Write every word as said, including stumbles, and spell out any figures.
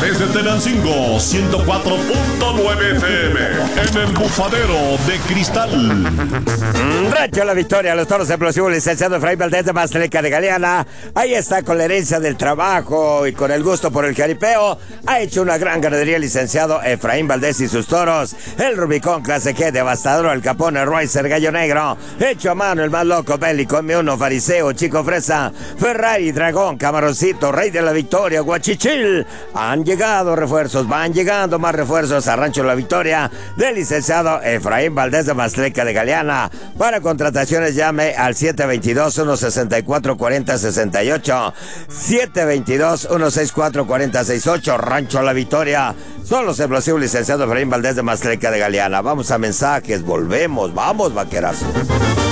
Desde Tenancingo, ciento cuatro punto nueve F M. En el bufadero de cristal. Rancho La Victoria, los toros explosivos, licenciado Efraín Valdés de Mazatleca de Galeana. Ahí está, con la herencia del trabajo y con el gusto por el jaripeo. Ha hecho una gran ganadería, licenciado Efraín Valdés y sus toros. El Rubicón Clase G, Devastador, el Capone, Roycer, Gallo Negro. Hecho a mano, el más loco, Bélico, M uno, Fariseo, Chico Fresa, Ferrari, Dragón, Camaroncito, Rey de la Victoria, Guachichil. Han llegado refuerzos, van llegando más refuerzos a Rancho La Victoria del licenciado Efraín Valdés de Mazatleca de Galeana. Para contrataciones llame al siete veintidós, uno sesenta y cuatro, cuarenta sesenta y ocho. siete veintidós, uno sesenta y cuatro, cuarenta sesenta y ocho. Rancho La Victoria. Son los explosivos, licenciado Efraín Valdés de Mazatleca de Galeana. Vamos a mensajes, volvemos, vamos, vaquerazo.